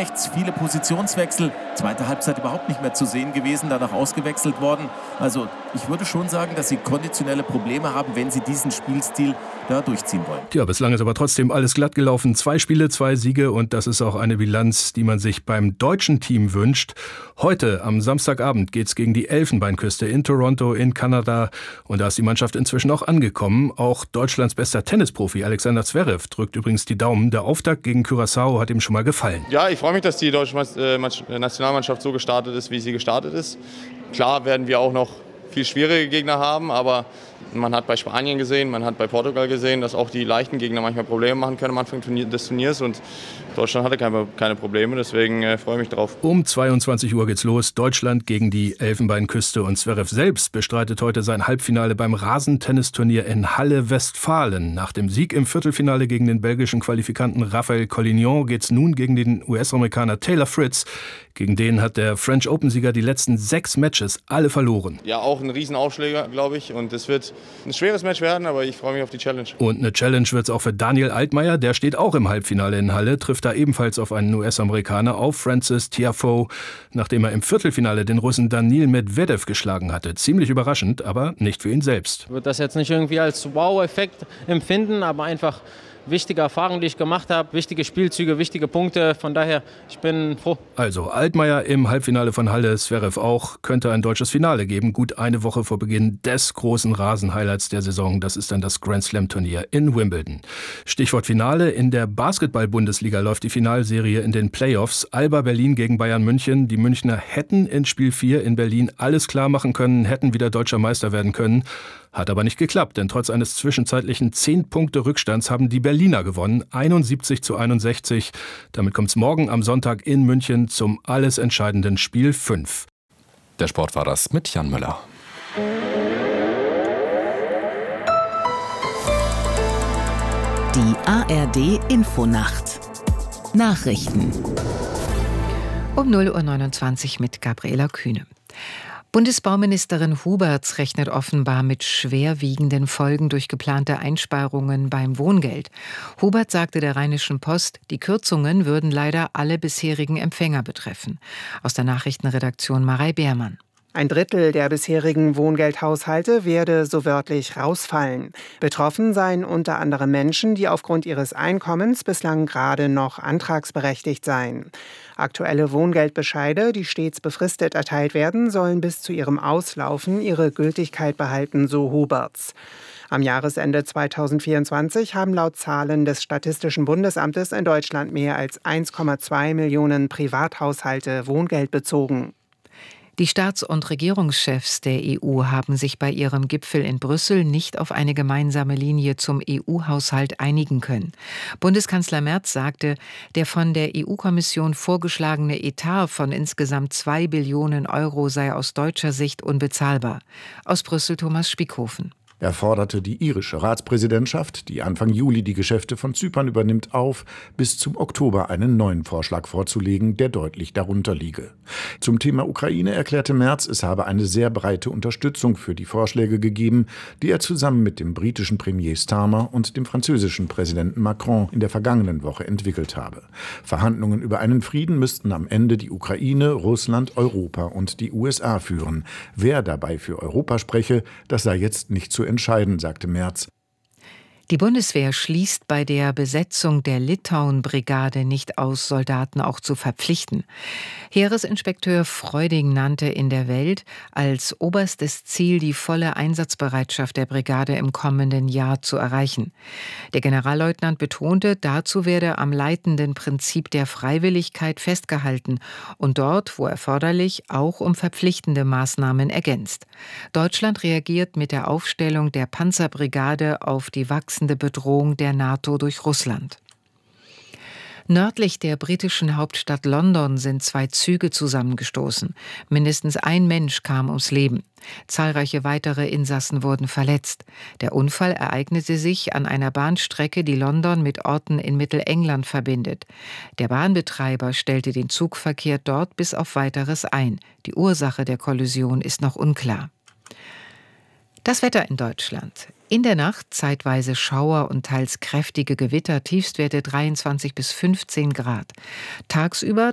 rechts, viele Positionswechsel. Zweite Halbzeit überhaupt nicht mehr zu sehen gewesen, danach ausgewechselt worden. Also ich würde schon sagen, dass sie konditionelle Probleme haben, wenn sie diesen Spielstil da durchziehen wollen. Ja, bislang ist aber trotzdem alles glatt gelaufen. 2 Spiele, 2 Siege und das ist auch eine Bilanz, die man sich beim deutschen Team wünscht. Heute am Samstagabend geht's gegen die Elfenbeinküste in Toronto in Kanada und da ist die Mannschaft inzwischen auch angekommen. Auch Deutschlands bester Tennisprofi Alexander Zverev drückt übrigens die Daumen. Der Auftakt gegen Curaçao hat ihm schon mal gefallen. Ja, ich freue mich, dass die deutsche Nationalmannschaft so gestartet ist, wie sie gestartet ist. Klar werden wir auch noch viel schwierige Gegner haben, aber man hat bei Spanien gesehen, man hat bei Portugal gesehen, dass auch die leichten Gegner manchmal Probleme machen können am Anfang des Turniers und Deutschland hatte keine Probleme, deswegen freue ich mich drauf. Um 22 Uhr geht's los, Deutschland gegen die Elfenbeinküste und Zverev selbst bestreitet heute sein Halbfinale beim Rasentennisturnier in Halle, Westfalen. Nach dem Sieg im Viertelfinale gegen den belgischen Qualifikanten Raphael Collignon geht's nun gegen den US-Amerikaner Taylor Fritz. Gegen den hat der French Open-Sieger die letzten 6 Matches alle verloren. Ja, auch ein Riesenaufschläger, glaube ich. Und es wird ein schweres Match werden, aber ich freue mich auf die Challenge. Und eine Challenge wird es auch für Daniel Altmaier. Der steht auch im Halbfinale in Halle, trifft da ebenfalls auf einen US-Amerikaner, auf Francis Tiafoe, nachdem er im Viertelfinale den Russen Daniil Medvedev geschlagen hatte. Ziemlich überraschend, aber nicht für ihn selbst. Ich würde das jetzt nicht irgendwie als Wow-Effekt empfinden, aber einfach wichtige Erfahrungen, die ich gemacht habe, wichtige Spielzüge, wichtige Punkte. Von daher, ich bin froh. Also Altmaier im Halbfinale von Halle, Zverev auch, könnte ein deutsches Finale geben. Gut eine Woche vor Beginn des großen Rasen-Highlights der Saison. Das ist dann das Grand-Slam-Turnier in Wimbledon. Stichwort Finale. In der Basketball-Bundesliga läuft die Finalserie in den Playoffs. Alba Berlin gegen Bayern München. Die Münchner hätten in Spiel 4 in Berlin alles klar machen können, hätten wieder deutscher Meister werden können. Hat aber nicht geklappt, denn trotz eines zwischenzeitlichen 10-Punkte-Rückstands haben die Berliner gewonnen, 71-61. Damit kommt es morgen am Sonntag in München zum alles entscheidenden Spiel 5. Der Sport war das mit Jan Müller. Die ARD Infonacht. Nachrichten. Um 0:29 Uhr mit Gabriela Kühne. Bundesbauministerin Huberts rechnet offenbar mit schwerwiegenden Folgen durch geplante Einsparungen beim Wohngeld. Hubert sagte der Rheinischen Post, die Kürzungen würden leider alle bisherigen Empfänger betreffen. Aus der Nachrichtenredaktion Marei Beermann. 1/3 der bisherigen Wohngeldhaushalte werde so wörtlich rausfallen. Betroffen seien unter anderem Menschen, die aufgrund ihres Einkommens bislang gerade noch antragsberechtigt seien. Aktuelle Wohngeldbescheide, die stets befristet erteilt werden, sollen bis zu ihrem Auslaufen ihre Gültigkeit behalten, so Huberts. Am Jahresende 2024 haben laut Zahlen des Statistischen Bundesamtes in Deutschland mehr als 1,2 Millionen Privathaushalte Wohngeld bezogen. Die Staats- und Regierungschefs der EU haben sich bei ihrem Gipfel in Brüssel nicht auf eine gemeinsame Linie zum EU-Haushalt einigen können. Bundeskanzler Merz sagte, der von der EU-Kommission vorgeschlagene Etat von insgesamt 2 Billionen Euro sei aus deutscher Sicht unbezahlbar. Aus Brüssel Thomas Spiekhofen. Er forderte die irische Ratspräsidentschaft, die Anfang Juli die Geschäfte von Zypern übernimmt, auf, bis zum Oktober einen neuen Vorschlag vorzulegen, der deutlich darunter liege. Zum Thema Ukraine erklärte Merz, es habe eine sehr breite Unterstützung für die Vorschläge gegeben, die er zusammen mit dem britischen Premier Starmer und dem französischen Präsidenten Macron in der vergangenen Woche entwickelt habe. Verhandlungen über einen Frieden müssten am Ende die Ukraine, Russland, Europa und die USA führen. Wer dabei für Europa spreche, das sei jetzt nicht zu entscheiden, sagte Merz. Die Bundeswehr schließt bei der Besetzung der Litauen-Brigade nicht aus, Soldaten auch zu verpflichten. Heeresinspekteur Freuding nannte in der Welt als oberstes Ziel die volle Einsatzbereitschaft der Brigade im kommenden Jahr zu erreichen. Der Generalleutnant betonte, dazu werde am leitenden Prinzip der Freiwilligkeit festgehalten und dort, wo erforderlich, auch um verpflichtende Maßnahmen ergänzt. Deutschland reagiert mit der Aufstellung der Panzerbrigade auf die wachsende Bedrohung der NATO durch Russland. Nördlich der britischen Hauptstadt London sind 2 Züge zusammengestoßen. Mindestens ein Mensch kam ums Leben. Zahlreiche weitere Insassen wurden verletzt. Der Unfall ereignete sich an einer Bahnstrecke, die London mit Orten in Mittelengland verbindet. Der Bahnbetreiber stellte den Zugverkehr dort bis auf Weiteres ein. Die Ursache der Kollision ist noch unklar. Das Wetter in Deutschland. In der Nacht zeitweise Schauer und teils kräftige Gewitter, Tiefstwerte 23 bis 15 Grad. Tagsüber